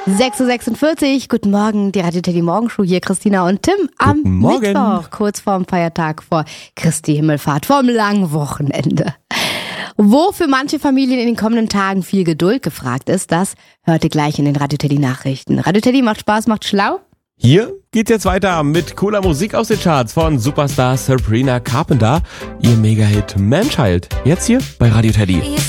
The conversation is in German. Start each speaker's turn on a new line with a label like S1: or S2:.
S1: 6.46 Uhr, guten Morgen, die Radio Teddy Morgenshow hier, Christina und Tim am Mittwoch, kurz vorm Feiertag, vor Christi Himmelfahrt, vorm langen Wochenende. Wo für manche Familien in den kommenden Tagen viel Geduld gefragt ist, das hört ihr gleich in den Radio Teddy Nachrichten. Radio Teddy macht Spaß, macht schlau.
S2: Hier geht's jetzt weiter mit cooler Musik aus den Charts von Superstar Sabrina Carpenter, ihr Mega-Hit Man Child. Jetzt hier bei Radio Teddy.